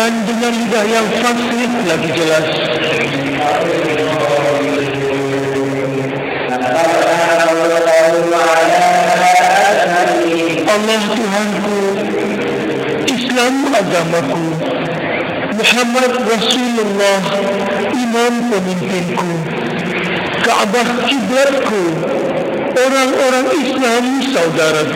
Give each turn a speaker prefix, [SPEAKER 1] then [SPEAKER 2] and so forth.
[SPEAKER 1] dan dengan lidah yang fasih lagi jelas. Allah Tuhanku, Islam agamaku, Muhammad Rasulullah imam pemimpinku, Kaabah kiblatku, orang-orang Islam saudaraku.